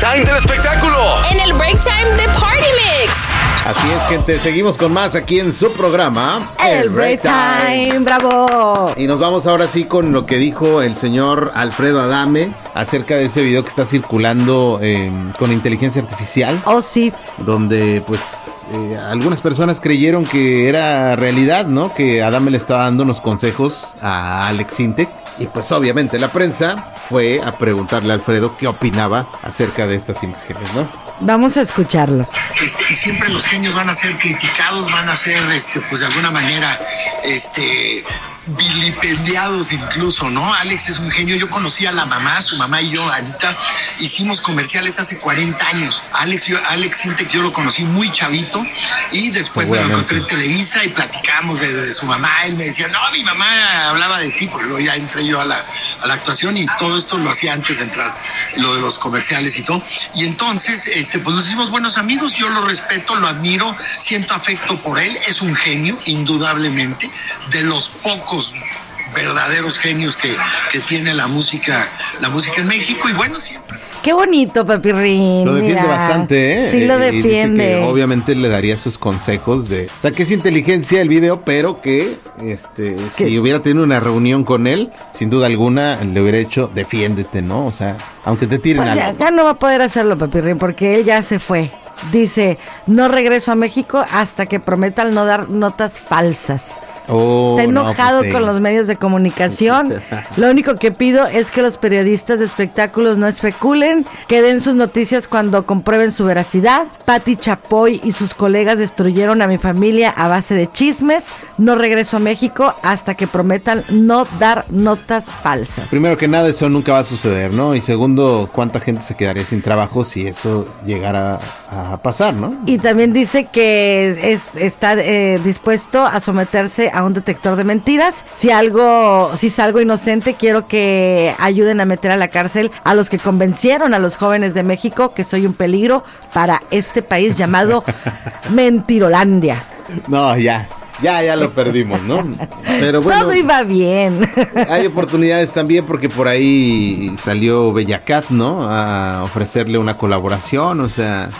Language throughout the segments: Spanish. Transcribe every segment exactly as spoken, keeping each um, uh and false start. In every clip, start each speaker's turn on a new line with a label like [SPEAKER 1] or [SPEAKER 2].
[SPEAKER 1] Time del espectáculo.
[SPEAKER 2] En el break time de Party Mix.
[SPEAKER 3] Así es, gente, seguimos con más aquí en su programa
[SPEAKER 4] El Break Time, bravo.
[SPEAKER 3] Y nos vamos ahora sí con lo que dijo el señor Alfredo Adame acerca de ese video que está circulando eh, con inteligencia artificial.
[SPEAKER 4] Oh, sí.
[SPEAKER 3] Donde pues eh, algunas personas creyeron que era realidad, ¿no? Que Adame le estaba dando unos consejos a Alex Sintek. Y pues obviamente la prensa fue a preguntarle a Alfredo qué opinaba acerca de estas imágenes, ¿no?
[SPEAKER 4] Vamos a escucharlo.
[SPEAKER 5] Este, y siempre los genios van a ser criticados, van a ser, este, pues de alguna manera, este, vilipendiados incluso, ¿no? Alex es un genio. Yo conocí a la mamá, su mamá y yo, Anita, hicimos comerciales hace cuarenta años. Alex, yo, Alex Sintek, yo lo conocí muy chavito y después me lo encontré en Televisa y platicamos de, de su mamá. Él me decía, no, mi mamá hablaba de ti, porque luego ya entré yo a la, a la actuación y todo esto lo hacía antes de entrar, lo de los comerciales y todo. Y entonces, este, pues nos hicimos buenos amigos, yo lo respeto, lo admiro, siento afecto por él, es un genio, indudablemente, de los pocos verdaderos genios que, que tiene la música, la música en México, y bueno, siempre.
[SPEAKER 4] Qué bonito, Pepirrín.
[SPEAKER 3] Lo defiende
[SPEAKER 4] mira.
[SPEAKER 3] bastante, ¿eh?
[SPEAKER 4] Sí, lo
[SPEAKER 3] Y
[SPEAKER 4] defiende.
[SPEAKER 3] dice que obviamente le daría sus consejos de... O sea, que es inteligencia el video, pero que este si
[SPEAKER 4] ¿Qué?
[SPEAKER 3] hubiera tenido una reunión con él, sin duda alguna le hubiera hecho, defiéndete, ¿no? O sea, aunque te tiren
[SPEAKER 4] Pues ya,
[SPEAKER 3] algo.
[SPEAKER 4] ya no va a poder hacerlo, Pepirrín, porque él ya se fue. Dice, no regreso a México hasta que prometan no dar notas falsas.
[SPEAKER 3] Oh,
[SPEAKER 4] Está
[SPEAKER 3] no,
[SPEAKER 4] enojado
[SPEAKER 3] pues sí.
[SPEAKER 4] con los medios de comunicación. Lo único que pido es que los periodistas de espectáculos no especulen, que den sus noticias cuando comprueben su veracidad. Pati Chapoy y sus colegas destruyeron a mi familia a base de chismes. No regreso a México hasta que prometan no dar notas falsas.
[SPEAKER 3] Primero que nada, eso nunca va a suceder, ¿no? Y segundo, ¿cuánta gente se quedaría sin trabajo si eso llegara a pasar, no?
[SPEAKER 4] Y también dice que es, está eh, dispuesto a someterse a un detector de mentiras. Si algo, si salgo inocente, quiero que ayuden a meter a la cárcel a los que convencieron a los jóvenes de México que soy un peligro para este país llamado Mentirolandia.
[SPEAKER 3] No, ya. Ya, ya lo perdimos, ¿no? Pero bueno,
[SPEAKER 4] todo iba bien.
[SPEAKER 3] Hay oportunidades también porque por ahí salió Bellacat, ¿no? A ofrecerle una colaboración, o sea,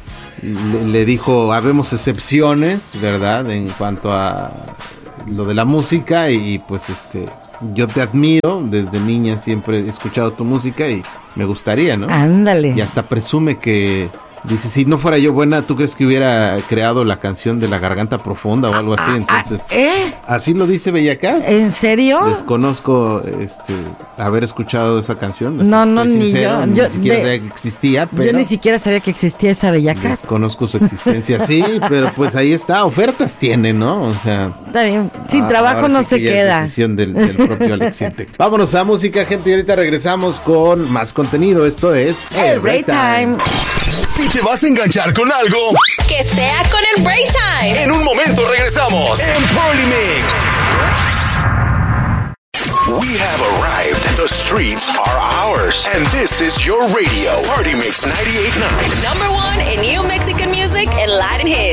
[SPEAKER 3] le, le dijo, habemos excepciones, ¿verdad? En cuanto a lo de la música y pues este, yo te admiro, desde niña siempre he escuchado tu música y me gustaría, ¿no?
[SPEAKER 4] Ándale.
[SPEAKER 3] Y hasta presume que... Dice, si no fuera yo buena, ¿tú crees que hubiera creado la canción de La Garganta Profunda o algo así? Entonces,
[SPEAKER 4] ¿Eh?
[SPEAKER 3] así lo dice Bellacat.
[SPEAKER 4] ¿En serio?
[SPEAKER 3] Desconozco este haber escuchado esa canción.
[SPEAKER 4] No, no,
[SPEAKER 3] Soy
[SPEAKER 4] ni
[SPEAKER 3] sincero,
[SPEAKER 4] yo.
[SPEAKER 3] Ni
[SPEAKER 4] Yo
[SPEAKER 3] siquiera
[SPEAKER 4] de-
[SPEAKER 3] sabía que existía, pero
[SPEAKER 4] Yo ni siquiera sabía que existía esa Bellacat.
[SPEAKER 3] desconozco su existencia. Sí, pero pues ahí está, ofertas tiene, ¿no? O sea,
[SPEAKER 4] Está bien. Sin
[SPEAKER 3] ah,
[SPEAKER 4] trabajo
[SPEAKER 3] ahora
[SPEAKER 4] no
[SPEAKER 3] sí
[SPEAKER 4] se
[SPEAKER 3] que ya es
[SPEAKER 4] queda.
[SPEAKER 3] decisión del, del propio Alex Sintek. Vámonos a música, gente, y ahorita regresamos con más contenido. Esto es
[SPEAKER 4] El Break Time.
[SPEAKER 1] Si te vas a enganchar con algo,
[SPEAKER 2] Que sea con el break time.
[SPEAKER 1] en un momento regresamos en Party Mix. We have arrived. The streets are ours. And this is your radio. Party Mix ninety-eight point nine.
[SPEAKER 2] Number one in new Mexican music and Latin hits.